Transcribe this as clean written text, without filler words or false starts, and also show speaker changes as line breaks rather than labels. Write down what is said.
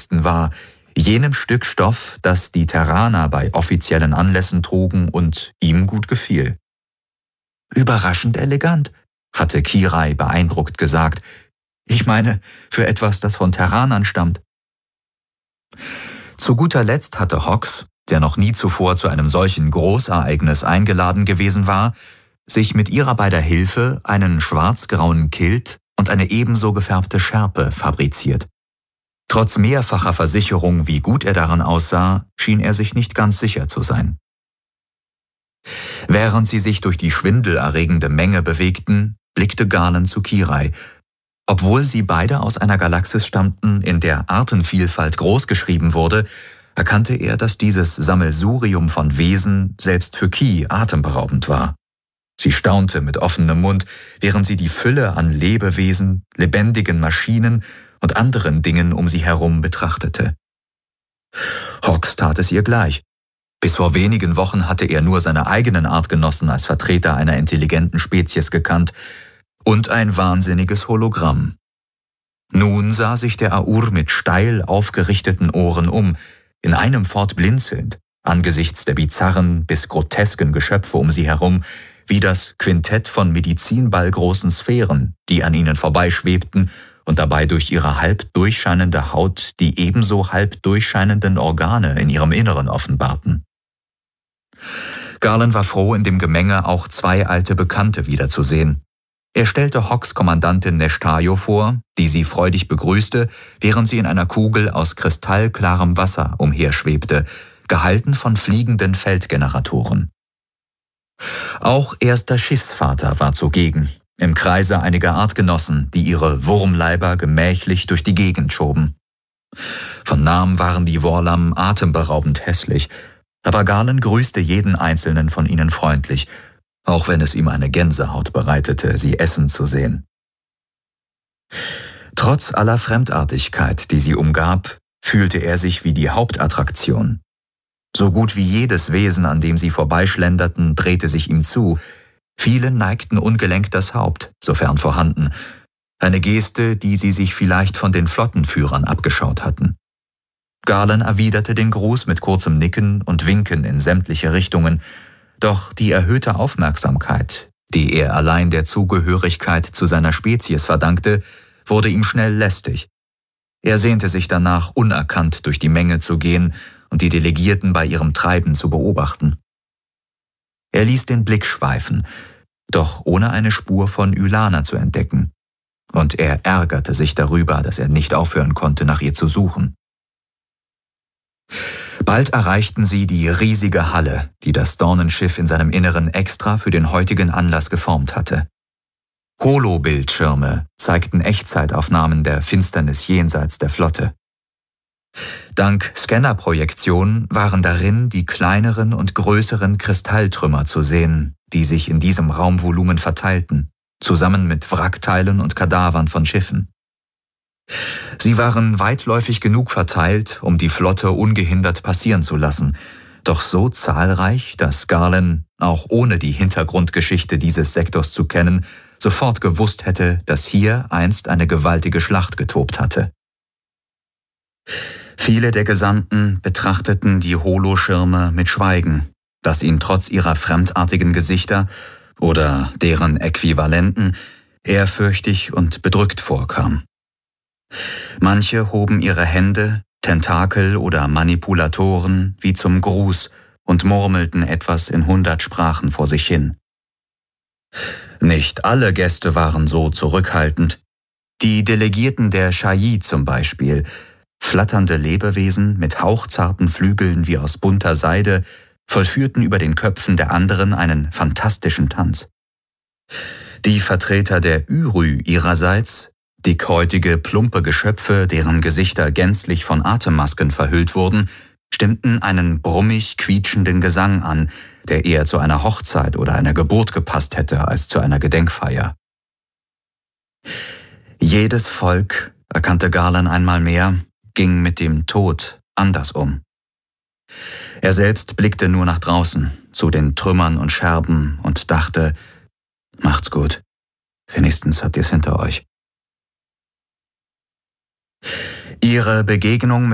angenehmsten war, jenem Stück Stoff, das die Terraner bei offiziellen Anlässen trugen und ihm gut gefiel. »Überraschend elegant«, hatte Kirai beeindruckt gesagt. »Ich meine, für etwas, das von Terranern stammt.« Zu guter Letzt hatte Hawks, der noch nie zuvor zu einem solchen Großereignis eingeladen gewesen war, sich mit ihrer beider Hilfe einen schwarz-grauen Kilt und eine ebenso gefärbte Schärpe fabriziert. Trotz mehrfacher Versicherung, wie gut er daran aussah, schien er sich nicht ganz sicher zu sein. Während sie sich durch die schwindelerregende Menge bewegten, blickte Galen zu Kirai. Obwohl sie beide aus einer Galaxis stammten, in der Artenvielfalt großgeschrieben wurde, erkannte er, dass dieses Sammelsurium von Wesen selbst für Ki atemberaubend war. Sie staunte mit offenem Mund, während sie die Fülle an Lebewesen, lebendigen Maschinen und anderen Dingen um sie herum betrachtete. Hawks tat es ihr gleich. Bis vor wenigen Wochen hatte er nur seine eigenen Artgenossen als Vertreter einer intelligenten Spezies gekannt und ein wahnsinniges Hologramm. Nun sah sich der Aur mit steil aufgerichteten Ohren um, in einem fort blinzelnd, angesichts der bizarren bis grotesken Geschöpfe um sie herum, wie das Quintett von medizinballgroßen Sphären, die an ihnen vorbeischwebten und dabei durch ihre halb durchscheinende Haut die ebenso halb durchscheinenden Organe in ihrem Inneren offenbarten. Galen war froh, in dem Gemenge auch zwei alte Bekannte wiederzusehen. Er stellte Hawks Kommandantin Neshtayo vor, die sie freudig begrüßte, während sie in einer Kugel aus kristallklarem Wasser umherschwebte, gehalten von fliegenden Feldgeneratoren. Auch erster Schiffsvater war zugegen, im Kreise einiger Artgenossen, die ihre Wurmleiber gemächlich durch die Gegend schoben. Von Namen waren die Worlam atemberaubend hässlich, aber Galen grüßte jeden einzelnen von ihnen freundlich, auch wenn es ihm eine Gänsehaut bereitete, sie essen zu sehen. Trotz aller Fremdartigkeit, die sie umgab, fühlte er sich wie die Hauptattraktion. So gut wie jedes Wesen, an dem sie vorbeischlenderten, drehte sich ihm zu. Viele neigten ungelenkt das Haupt, sofern vorhanden. Eine Geste, die sie sich vielleicht von den Flottenführern abgeschaut hatten. Galen erwiderte den Gruß mit kurzem Nicken und Winken in sämtliche Richtungen, doch die erhöhte Aufmerksamkeit, die er allein der Zugehörigkeit zu seiner Spezies verdankte, wurde ihm schnell lästig. Er sehnte sich danach, unerkannt durch die Menge zu gehen und die Delegierten bei ihrem Treiben zu beobachten. Er ließ den Blick schweifen, doch ohne eine Spur von Ylana zu entdecken, und er ärgerte sich darüber, dass er nicht aufhören konnte, nach ihr zu suchen. Bald erreichten sie die riesige Halle, die das Dornenschiff in seinem Inneren extra für den heutigen Anlass geformt hatte. Holobildschirme zeigten Echtzeitaufnahmen der Finsternis jenseits der Flotte. Dank Scannerprojektion waren darin die kleineren und größeren Kristalltrümmer zu sehen, die sich in diesem Raumvolumen verteilten, zusammen mit Wrackteilen und Kadavern von Schiffen. Sie waren weitläufig genug verteilt, um die Flotte ungehindert passieren zu lassen, doch so zahlreich, dass Galen, auch ohne die Hintergrundgeschichte dieses Sektors zu kennen, sofort gewusst hätte, dass hier einst eine gewaltige Schlacht getobt hatte. Viele der Gesandten betrachteten die Holoschirme mit Schweigen, das ihnen trotz ihrer fremdartigen Gesichter oder deren Äquivalenten ehrfürchtig und bedrückt vorkam. Manche hoben ihre Hände, Tentakel oder Manipulatoren wie zum Gruß und murmelten etwas in 100 Sprachen vor sich hin. Nicht alle Gäste waren so zurückhaltend. Die Delegierten der Shai zum Beispiel, flatternde Lebewesen mit hauchzarten Flügeln wie aus bunter Seide, vollführten über den Köpfen der anderen einen fantastischen Tanz. Die Vertreter der Ürü ihrerseits, dickhäutige, plumpe Geschöpfe, deren Gesichter gänzlich von Atemmasken verhüllt wurden, stimmten einen brummig quietschenden Gesang an, der eher zu einer Hochzeit oder einer Geburt gepasst hätte als zu einer Gedenkfeier. Jedes Volk, erkannte Galen einmal mehr, ging mit dem Tod anders um. Er selbst blickte nur nach draußen, zu den Trümmern und Scherben und dachte, macht's gut, wenigstens habt ihr's hinter euch. Ihre Begegnung